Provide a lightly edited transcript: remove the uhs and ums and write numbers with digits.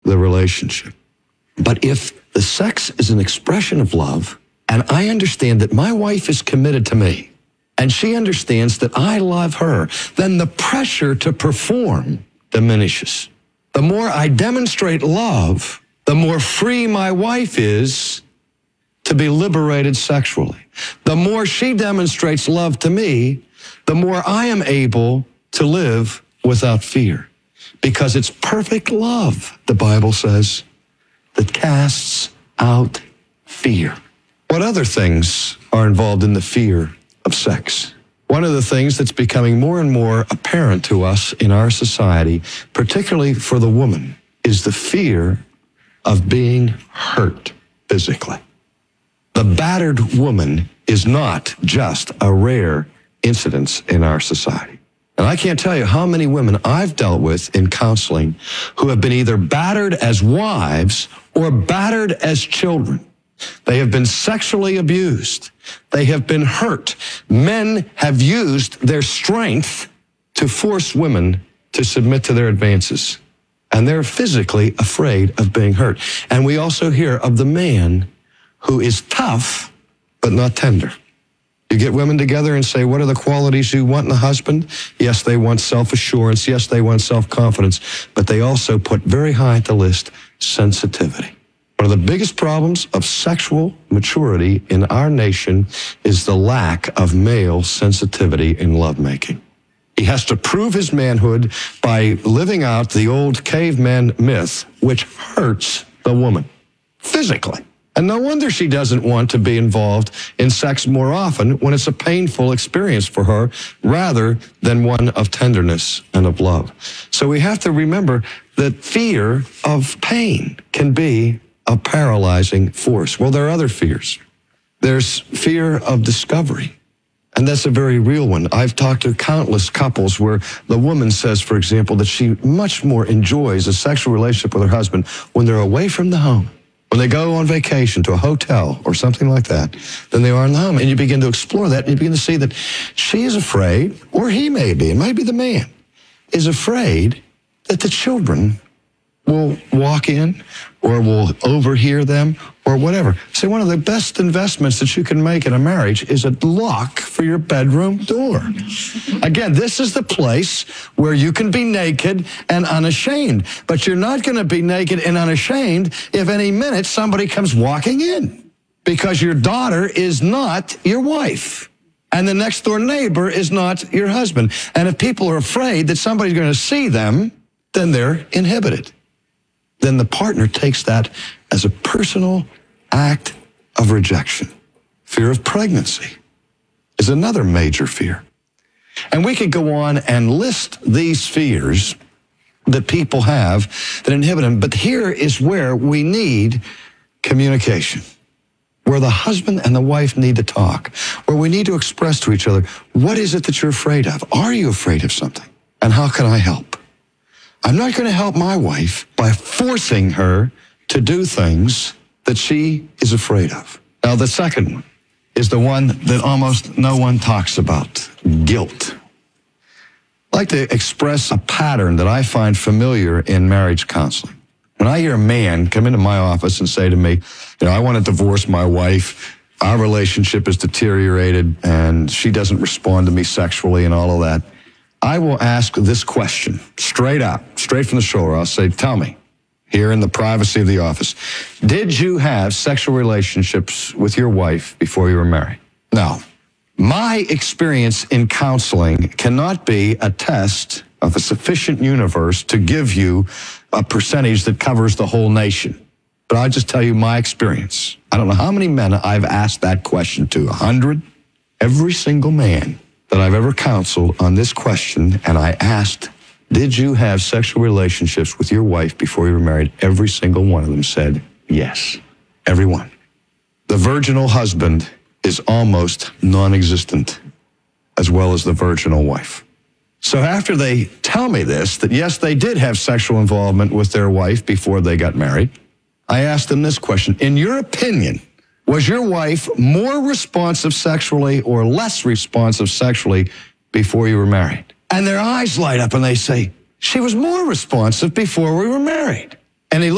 the relationship. But if the sex is an expression of love, and I understand that my wife is committed to me, and she understands that I love her, then the pressure to perform diminishes. The more I demonstrate love, the more free my wife is to be liberated sexually. The more she demonstrates love to me, the more I am able to live without fear. Because it's perfect love, the Bible says, that casts out fear. What other things are involved in the fear of sex? One of the things that's becoming more and more apparent to us in our society, particularly for the woman, is the fear of being hurt physically. The battered woman is not just a rare incidence in our society. And I can't tell you how many women I've dealt with in counseling who have been either battered as wives or battered as children. They have been sexually abused. They have been hurt. Men have used their strength to force women to submit to their advances. And they're physically afraid of being hurt. And we also hear of the man who is tough but not tender. You get women together and say, what are the qualities you want in a husband? Yes, they want self-assurance. Yes, they want self-confidence. But they also put very high at the list sensitivity. One of the biggest problems of sexual maturity in our nation is the lack of male sensitivity in lovemaking. He has to prove his manhood by living out the old caveman myth, which hurts the woman physically. And no wonder she doesn't want to be involved in sex more often when it's a painful experience for her rather than one of tenderness and of love. So we have to remember that fear of pain can be a paralyzing force. Well, there are other fears. There's fear of discovery. And that's a very real one. I've talked to countless couples where the woman says, for example, that she much more enjoys a sexual relationship with her husband when they're away from the home, when they go on vacation to a hotel or something like that, than they are in the home. And you begin to explore that, and you begin to see that she is afraid, or he may be, it might be the man, is afraid that the children will walk in or will overhear them or whatever. See, one of the best investments that you can make in a marriage is a lock for your bedroom door. Again, this is the place where you can be naked and unashamed. But you're not going to be naked and unashamed if any minute somebody comes walking in, because your daughter is not your wife. And the next door neighbor is not your husband. And if people are afraid that somebody's going to see them, then they're inhibited. Then the partner takes that as a personal act of rejection. Fear of pregnancy is another major fear. And we could go on and list these fears that people have that inhibit them. But here is where we need communication, where the husband and the wife need to talk, where we need to express to each other, what is it that you're afraid of? Are you afraid of something? And how can I help? I'm not going to help my wife by forcing her to do things that she is afraid of. Now, the second one is the one that almost no one talks about, guilt. I'd like to express a pattern that I find familiar in marriage counseling. When I hear a man come into my office and say to me, I want to divorce my wife, our relationship is deteriorated, and she doesn't respond to me sexually and all of that, I will ask this question straight out, straight from the shoulder. I'll say, tell me, here in the privacy of the office, did you have sexual relationships with your wife before you were married? Now, my experience in counseling cannot be a test of a sufficient universe to give you a percentage that covers the whole nation. But I'll just tell you my experience. I don't know how many men I've asked that question to, 100? Every single man that I've ever counseled on this question, and I asked, did you have sexual relationships with your wife before you were married? Every single one of them said yes. Every one. The virginal husband is almost non-existent, as well as the virginal wife. So after they tell me this, that yes, they did have sexual involvement with their wife before they got married, I asked them this question. In your opinion, was your wife more responsive sexually or less responsive sexually before you were married? And their eyes light up and they say, she was more responsive before we were married. And he